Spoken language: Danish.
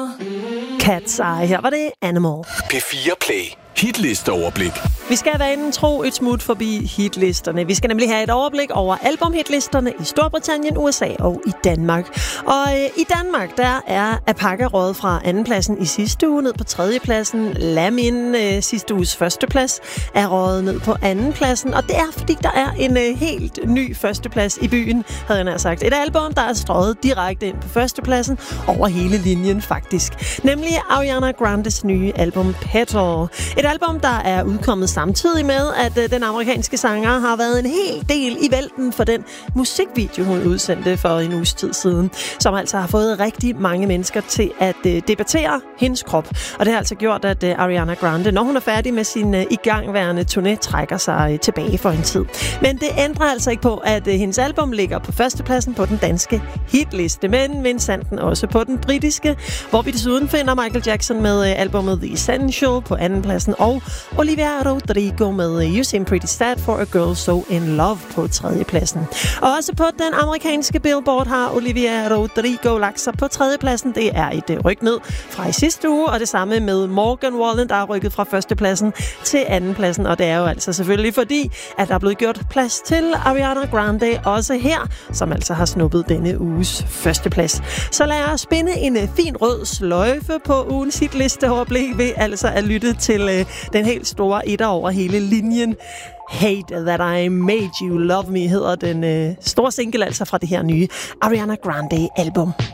Cat's Eye. Her var det Animal. P4 Play. Hitlisteoverblik. Vi skal vanen tro et smut forbi hitlisterne. Vi skal nemlig have et overblik over albumhitlisterne i Storbritannien, USA og i Danmark. Og i Danmark, der er Apaka røget fra andenpladsen i sidste uge ned på tredjepladsen. Lamin sidste uges førsteplads er røget ned på andenpladsen. Og det er, fordi der er en helt ny førsteplads i byen, havde jeg nær sagt. Et album, der er strøget direkte ind på førstepladsen over hele linjen faktisk. Nemlig Ariana Grandes nye album Petal. Et album, der er udkommet samtidig med, at den amerikanske sanger har været en hel del i vælten for den musikvideo, hun udsendte for en uges tid siden, som altså har fået rigtig mange mennesker til at debattere hendes krop. Og det har altså gjort, at Ariana Grande, når hun er færdig med sin igangværende turné, trækker sig tilbage for en tid. Men det ændrer altså ikke på, at hendes album ligger på førstepladsen på den danske hitliste, men minsandten også på den britiske, hvor vi desuden finder Michael Jackson med albumet The Essential på andenpladsen, og Olivia Rodrigo med You Seem Pretty Sad for a Girl So In Love på tredjepladsen. Og også på den amerikanske Billboard har Olivia Rodrigo lagt sig på tredjepladsen. Det er et ryk ned fra i sidste uge, og det samme med Morgan Wallen, der er rykket fra førstepladsen til andenpladsen. Og det er jo altså selvfølgelig fordi, at der er blevet gjort plads til Ariana Grande også her, som altså har snuppet denne uges førsteplads. Så lad os spinde en fin rød sløjfe på ugens hitlisteoverblik ved altså at lytte til den helt store etter over hele linjen. Hate That I Made You Love Me hedder den store single altså fra det her nye Ariana Grande album.